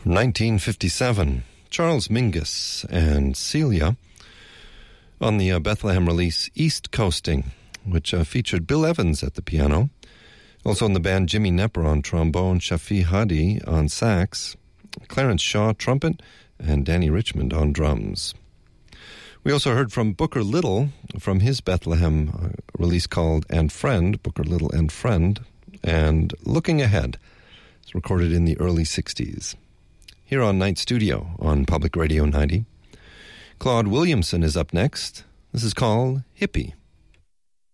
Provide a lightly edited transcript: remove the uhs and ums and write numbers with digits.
From 1957, Charles Mingus and Celia on the Bethlehem release East Coasting, which featured Bill Evans at the piano. Also in the band, Jimmy Knepper on trombone, Shafi Hadi on sax, Clarence Shaw trumpet, and Danny Richmond on drums. We also heard from Booker Little from his Bethlehem release called And Friend, Booker Little and Friend, and Looking Ahead. It's recorded in the early 60s. Here on Night Studio on Public Radio 90. Claude Williamson is up next. This is called Hippie.